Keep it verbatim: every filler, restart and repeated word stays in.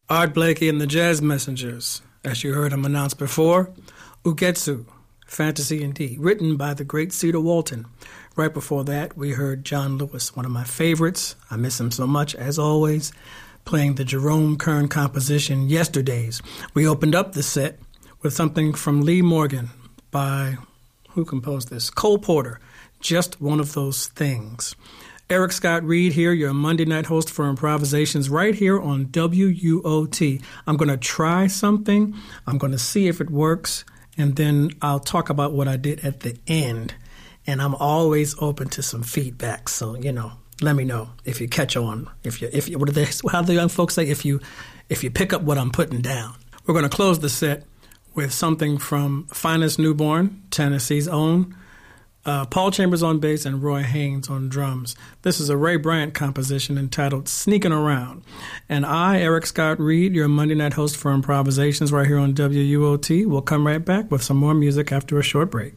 Art Blakey and the Jazz Messengers, as you heard him announce before, Ugetsu, Fantasy Indeed, written by the great Cedar Walton. Right before that, we heard John Lewis, one of my favorites. I miss him so much, as always, playing the Jerome Kern composition, Yesterdays. We opened up the set with something from Lee Morgan by, who composed this? Cole Porter, Just One of Those Things. Eric Scott Reed here, your Monday night host for Improvisations, right here on W U O T. I'm going to try something. I'm going to see if it works, and then I'll talk about what I did at the end. And I'm always open to some feedback, so, you know, let me know if you catch on. If you, if you, what do they, how do the young folks say? If you, if you pick up what I'm putting down. We're going to close the set with something from Finest Newborn, Tennessee's own. Uh, Paul Chambers on bass and Roy Haynes on drums. This is a Ray Bryant composition entitled Sneaking Around. And I, Eric Scott Reed, your Monday night host for Improvisations right here on W U O T, will come right back with some more music after a short break.